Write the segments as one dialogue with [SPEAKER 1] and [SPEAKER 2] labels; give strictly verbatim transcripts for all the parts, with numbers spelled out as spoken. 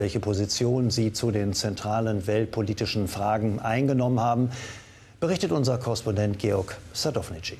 [SPEAKER 1] welche Position Sie zu den zentralen weltpolitischen Fragen eingenommen haben, berichtet unser Korrespondent Georg Sadowniczy.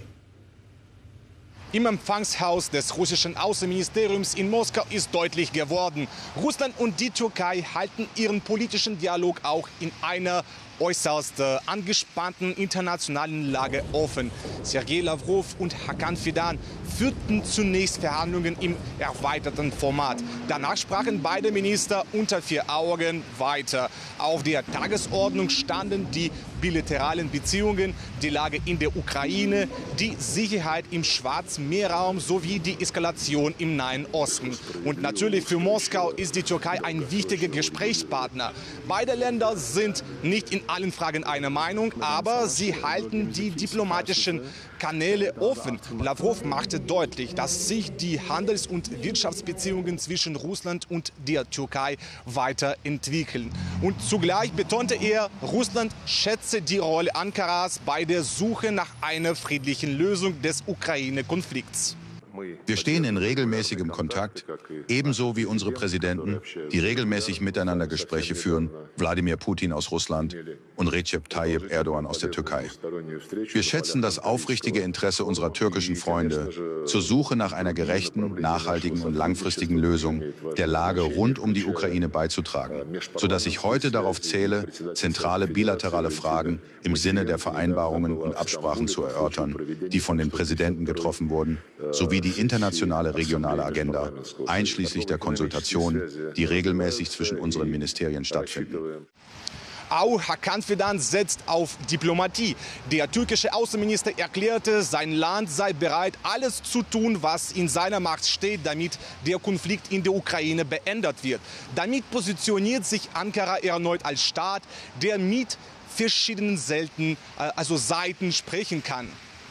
[SPEAKER 2] Im Empfangshaus des russischen Außenministeriums in Moskau ist deutlich geworden, Russland und die Türkei halten ihren politischen Dialog auch in einer äußerst äh, angespannten internationalen Lage offen. Sergei Lavrov und Hakan Fidan führten zunächst Verhandlungen im erweiterten Format. Danach sprachen beide Minister unter vier Augen weiter. Auf der Tagesordnung standen die bilateralen Beziehungen, die Lage in der Ukraine, die Sicherheit im Schwarzmeerraum sowie die Eskalation im Nahen Osten. Und natürlich für Moskau ist die Türkei ein wichtiger Gesprächspartner. Beide Länder sind nicht in allen Fragen einer Meinung, aber sie halten die diplomatischen Kanäle offen. Lavrov machte deutlich, dass sich die Handels- und Wirtschaftsbeziehungen zwischen Russland und der Türkei weiterentwickeln. Und zugleich betonte er, Russland schätze die Rolle Ankaras bei der Suche nach einer friedlichen Lösung des Ukraine-Konflikts.
[SPEAKER 3] Wir stehen in regelmäßigem Kontakt, ebenso wie unsere Präsidenten, die regelmäßig miteinander Gespräche führen, Wladimir Putin aus Russland und Recep Tayyip Erdogan aus der Türkei. Wir schätzen das aufrichtige Interesse unserer türkischen Freunde zur Suche nach einer gerechten, nachhaltigen und langfristigen Lösung der Lage rund um die Ukraine beizutragen, sodass ich heute darauf zähle, zentrale bilaterale Fragen im Sinne der Vereinbarungen und Absprachen zu erörtern, die von den Präsidenten getroffen wurden, sowie die internationale regionale Agenda, einschließlich der Konsultationen, die regelmäßig zwischen unseren Ministerien stattfinden.
[SPEAKER 2] Auch Hakan Fidan setzt auf Diplomatie. Der türkische Außenminister erklärte, sein Land sei bereit, alles zu tun, was in seiner Macht steht, damit der Konflikt in der Ukraine beendet wird. Damit positioniert sich Ankara erneut als Staat, der mit verschiedenen Selten, also Seiten sprechen kann.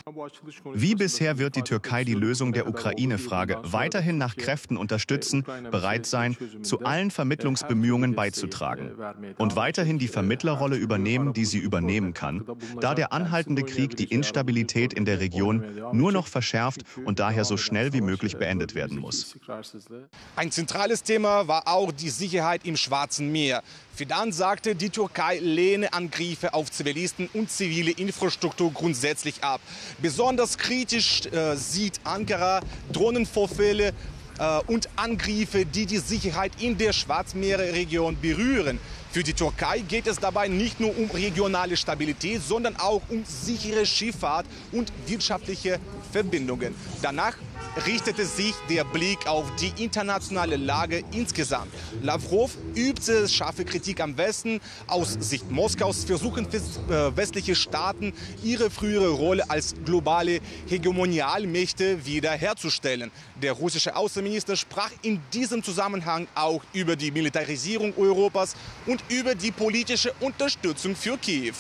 [SPEAKER 4] Wie bisher wird die Türkei die Lösung der Ukraine-Frage weiterhin nach Kräften unterstützen, bereit sein, zu allen Vermittlungsbemühungen beizutragen und weiterhin die Vermittlerrolle übernehmen, die sie übernehmen kann, da der anhaltende Krieg die Instabilität in der Region nur noch verschärft und daher so schnell wie möglich beendet werden muss.
[SPEAKER 2] Ein zentrales Thema war auch die Sicherheit im Schwarzen Meer. Fidan sagte, die Türkei lehne Angriffe auf Zivilisten und zivile Infrastruktur grundsätzlich ab. Besonders kritisch äh, sieht Ankara Drohnenvorfälle äh, und Angriffe, die die Sicherheit in der Schwarzmeerregion berühren. Für die Türkei geht es dabei nicht nur um regionale Stabilität, sondern auch um sichere Schifffahrt und wirtschaftliche Verbindungen. Danach richtete sich der Blick auf die internationale Lage insgesamt. Lavrov übte scharfe Kritik am Westen. Aus Sicht Moskaus versuchen westliche Staaten, ihre frühere Rolle als globale Hegemonialmächte wiederherzustellen. Der russische Außenminister sprach in diesem Zusammenhang auch über die Militarisierung Europas und über die politische Unterstützung für Kiew.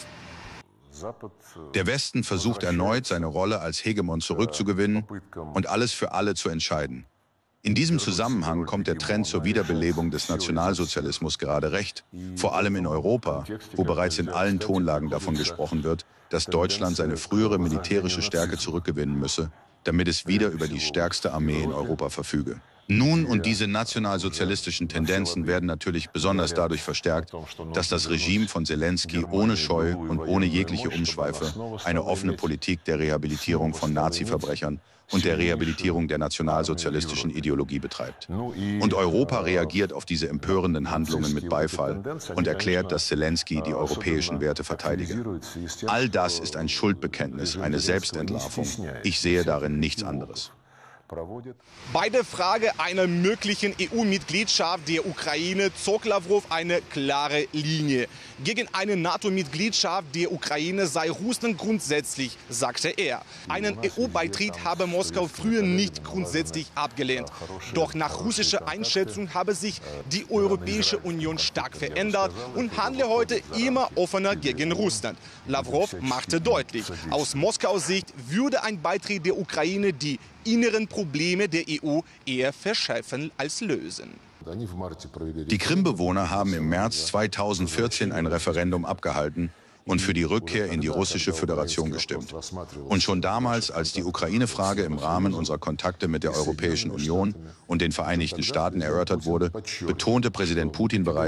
[SPEAKER 3] Der Westen versucht erneut, seine Rolle als Hegemon zurückzugewinnen und alles für alle zu entscheiden. In diesem Zusammenhang kommt der Trend zur Wiederbelebung des Nationalsozialismus gerade recht, vor allem in Europa, wo bereits in allen Tonlagen davon gesprochen wird, dass Deutschland seine frühere militärische Stärke zurückgewinnen müsse, damit es wieder über die stärkste Armee in Europa verfüge. Nun und diese nationalsozialistischen Tendenzen werden natürlich besonders dadurch verstärkt, dass das Regime von Zelensky ohne Scheu und ohne jegliche Umschweife eine offene Politik der Rehabilitierung von Nazi-Verbrechern und der Rehabilitierung der nationalsozialistischen Ideologie betreibt. Und Europa reagiert auf diese empörenden Handlungen mit Beifall und erklärt, dass Zelensky die europäischen Werte verteidige. All das ist ein Schuldbekenntnis, eine Selbstentlarvung. Ich sehe darin nichts anderes.
[SPEAKER 2] Bei der Frage einer möglichen E U-Mitgliedschaft der Ukraine zog Lavrov eine klare Linie. Gegen eine NATO-Mitgliedschaft der Ukraine sei Russland grundsätzlich, sagte er. Einen E U-Beitritt habe Moskau früher nicht grundsätzlich abgelehnt. Doch nach russischer Einschätzung habe sich die Europäische Union stark verändert und handle heute immer offener gegen Russland. Lavrov machte deutlich, aus Moskaus Sicht würde ein Beitritt der Ukraine die inneren Probleme der E U eher verschärfen als lösen.
[SPEAKER 3] Die Krim-Bewohner haben im März zweitausendvierzehn ein Referendum abgehalten und für die Rückkehr in die russische Föderation gestimmt. Und schon damals, als die Ukraine-Frage im Rahmen unserer Kontakte mit der Europäischen Union und den Vereinigten Staaten erörtert wurde, betonte Präsident Putin bereits,